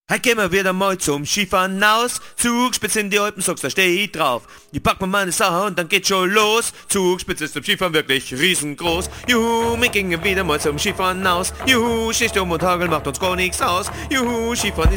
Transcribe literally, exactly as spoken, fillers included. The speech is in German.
Heute gehen wir wieder mal zum Skifahren aus. Zugspitze in die Alpen, sagst, da steh ich drauf. Ich pack mir meine Sache und dann geht's schon los. Zugspitze ist zum Skifahren wirklich riesengroß. Juhu, wir gingen wieder mal zum Skifahren aus. Juhu, Schneesturm und Hagel macht uns gar nichts aus. Juhu, Skifahren ist